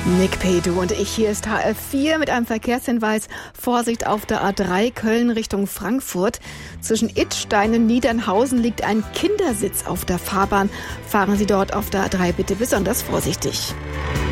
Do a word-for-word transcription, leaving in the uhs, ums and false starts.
Nick Pedu und ich, hier ist H F vier mit einem Verkehrshinweis. Vorsicht auf der A drei Köln Richtung Frankfurt. Zwischen Idstein und Niedernhausen liegt ein Kindersitz auf der Fahrbahn. Fahren Sie dort auf der A drei bitte besonders vorsichtig.